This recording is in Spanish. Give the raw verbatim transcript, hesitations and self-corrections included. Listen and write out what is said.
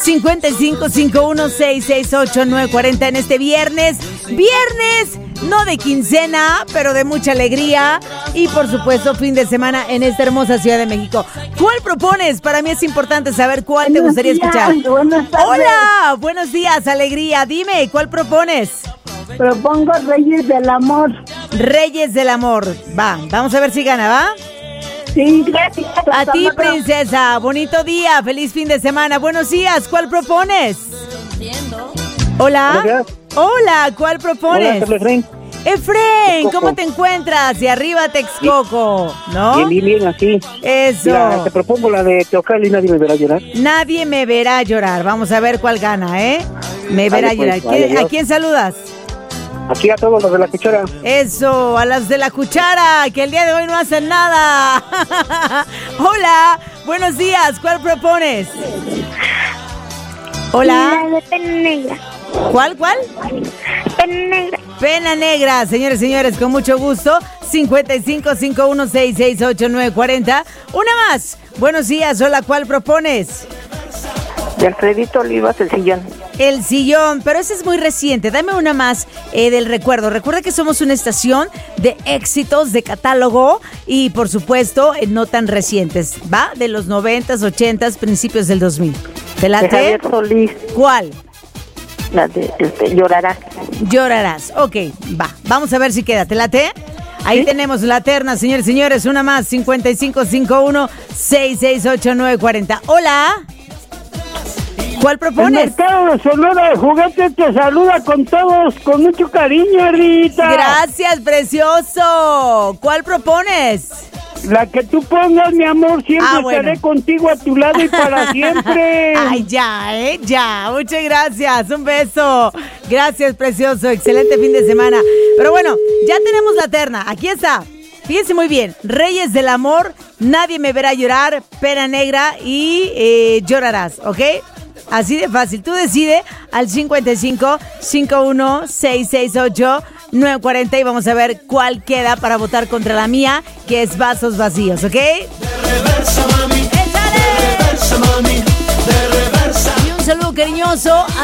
cincuenta y cinco, cincuenta y uno, seiscientos sesenta y ocho, novecientos cuarenta en este viernes. Viernes, no de quincena, pero de mucha alegría. Y por supuesto, fin de semana en esta hermosa Ciudad de México. ¿Cuál propones? Para mí es importante saber cuál Buenos te gustaría días, escuchar. buenas tardes. Hola, buenos días, alegría. Dime, ¿cuál propones? Propongo Reyes del Amor. Reyes del Amor. Va, vamos a ver si gana, ¿va? Sí, gracias. A ti, Hasta luego. princesa. Bonito día. Feliz fin de semana. Buenos días. ¿Cuál propones? Hola. Buenos días. Hola. ¿Cuál propones? Hola, Efraín. Efraín, Texcoco. ¿cómo te encuentras? Y arriba Texcoco, ¿no? Bien, bien, bien, así. Eso. Mira, te propongo la de Teocal y nadie me verá llorar. Nadie me verá llorar. Vamos a ver cuál gana, ¿eh? Me verá Vale, pues, llorar. vale, ¿Quién- ¿A adiós. quién saludas? Aquí a todos los de la cuchara. Eso, a las de la cuchara, que el día de hoy no hacen nada. Hola, buenos días. ¿Cuál propones? Hola. La de pena negra. ¿Cuál, cuál? Pena negra. Pena negra, señores, señores, con mucho gusto. cincuenta y cinco, cincuenta y uno, seiscientos sesenta y ocho, novecientos cuarenta. Una más. Buenos días. Hola, ¿cuál propones? De Alfredito Olivas, El Sillón. El Sillón, pero ese es muy reciente. Dame una más eh, del recuerdo. Recuerda que somos una estación de éxitos, de catálogo y, por supuesto, eh, no tan recientes. ¿Va? De los noventas, ochentas, principios del dos mil. ¿Te De late? Javier Solís, ¿Cuál? la de este, Llorarás. Llorarás. Ok, va. Vamos a ver si queda. ¿Te late? Ahí ¿Sí? tenemos la terna, señores y señores. Una más. cincuenta y cinco, cincuenta y uno, seiscientos sesenta y ocho, novecientos cuarenta. Hola. ¿Cuál El propones? mercado de Sonora de Juguetes te saluda con todos, con mucho cariño, Rita. Gracias, precioso. ¿Cuál propones? La que tú pongas, mi amor, siempre Ah, bueno. estaré contigo a tu lado y para siempre. Ay, ya, ¿eh? Ya. Muchas gracias. Un beso. Gracias, precioso. Excelente fin de semana. Pero bueno, ya tenemos la terna. Aquí está. Fíjense muy bien. Reyes del Amor, Nadie me verá llorar, Pena negra y eh, Llorarás, ¿ok? Así de fácil. Tú decide al cincuenta y cinco, cincuenta y uno, seiscientos sesenta y ocho, novecientos cuarenta y vamos a ver cuál queda para votar contra la mía, que es Vasos Vacíos, ¿ok? ¡Échale! Y un saludo cariñoso a